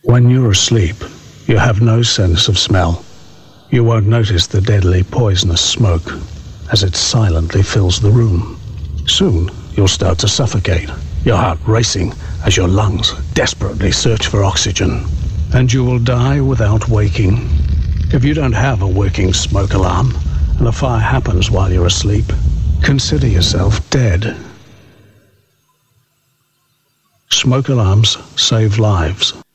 When you're asleep, you have no sense of smell. You won't notice the deadly poisonous smoke as it silently fills the room. Soon, you'll start to suffocate, your heart racing as your lungs desperately search for oxygen. And you will die without waking. If you don't have a working smoke alarm, and a fire happens while you're asleep, consider yourself dead. Smoke alarms save lives.